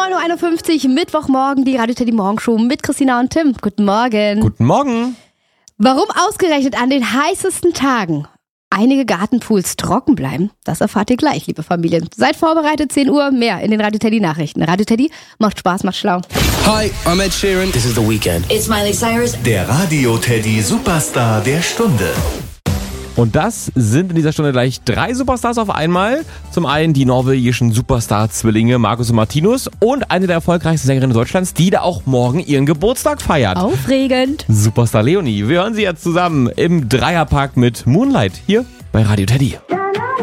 9.51 Uhr, Mittwochmorgen, die Radio Teddy Morgenshow mit Christina und Tim. Guten Morgen. Guten Morgen. Warum ausgerechnet an den heißesten Tagen einige Gartenpools trocken bleiben, das erfahrt ihr gleich, liebe Familien. Seid vorbereitet, 10 Uhr, mehr in den Radio Teddy Nachrichten. Radio Teddy macht Spaß, macht schlau. Hi, I'm Ed Sheeran. This is The Weeknd. It's Miley Cyrus. Der Radio Teddy Superstar der Stunde. Und das sind in dieser Stunde gleich 3 Superstars auf einmal. Zum einen die norwegischen Superstar-Zwillinge Markus und Martinus und eine der erfolgreichsten Sängerinnen Deutschlands, die da auch morgen ihren Geburtstag feiert. Aufregend. Superstar Leonie. Wir hören sie jetzt zusammen im Dreierpack mit Moonlight hier bei Radio Teddy.